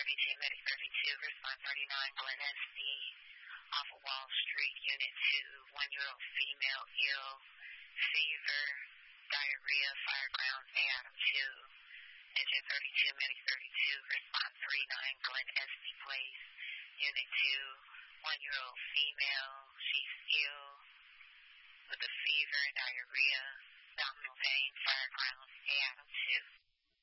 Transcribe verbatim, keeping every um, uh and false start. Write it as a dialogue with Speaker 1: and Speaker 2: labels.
Speaker 1: thirty-two, Medic thirty-two, response thirty-nine, Glen Estee, off of Wall Street, Unit two, one-year-old female, ill, fever, diarrhea, fireground, Adam two, Engine thirty-two, Medic thirty-two, response thirty-nine, Glen Estee Place, Unit two, one-year-old female, she's ill, with a fever, diarrhea, abdominal pain, fireground, Adam two.